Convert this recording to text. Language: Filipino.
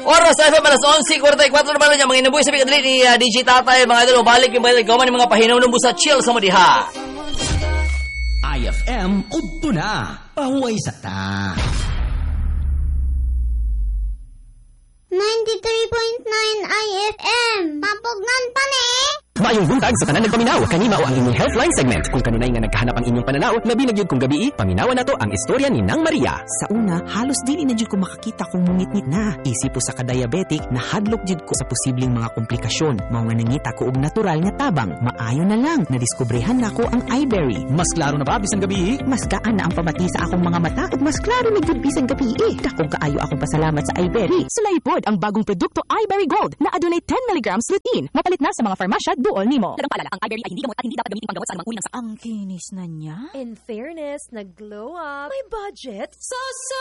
Oras na FM, alas 11:44 naman niya. Mga inabuhi sa pagkadali ni DJ Tatay, mga idol, balik yung mga pahinom ng busa chill sa madiha. IFM, udto na. Pahuway sa ta. 93.9 IFM. Mapugnan pa ni. Maayong buntag sa tanan nagpaminaw. Kanima o ang inyong Healthline segment. Kung kanunay nga nagkahanap ang inyong pananaw, labi na gyud kung gabi, paminawan nato ang istorya ni Nang Maria. Sa una, halos dili na jud ko makakita kung mungit-ngit na. Isip po sa ka-diabetic, nahadlok jud ko sa posibleng mga komplikasyon. Mao nga nangita ko og natural nga tabang. Maayo na lang, nadiskobrehan nako ang iBerry. Mas klaro na ba bisang gabi? Mas gaan na ang pamati sa akong mga mata ug mas klaro na jud bisang gabi. Dakong kaayo akong pasalamat sa iBerry. Sulaipod ang bagong produkto iBerry Gold na adunay 10 mg lutein. Mapalit na sa mga farmasya duol nimo. Dagang paalala, ang iBerry ay hindi gamot at hindi dapat gamitin panggamot sa anumang uri ng sakit. Ang kinis na niya. In fairness, nag-glow up. May budget. So